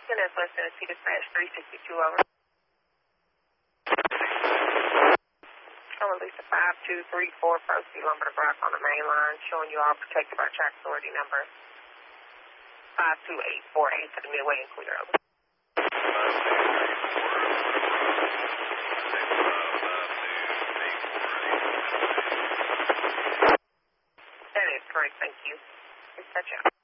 That's less than a C dispatch 362 over. I'll release a 5234 proceed lumber to Brock on the main line, showing you all protected by track authority number 52848 to the midway and clear over. That is correct, thank you. Touch out.